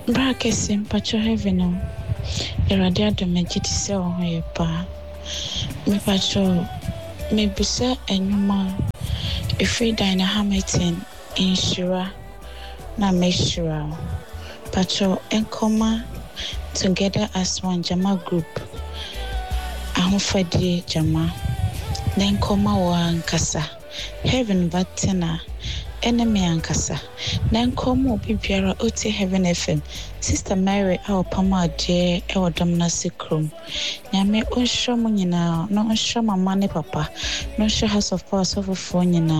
Brakesim pacho heaveno. Eradia do megiti se o hoye pa. Me pacho me busa enyuma. Efree Dina Hamilton inshira na meshira. Pacho enkoma together as one Jama group. Ahofadie Jama. Nenkoma wa ankasa. Heaven Batena. Enemy ankasa. Nenkoma obi biara oti Heaven FM. Sister Mary awo pama je ewo domna sikrom. Nyame onhro mo nyina, no onhro mama ne papa. No onhro House of Power so fofo nyina.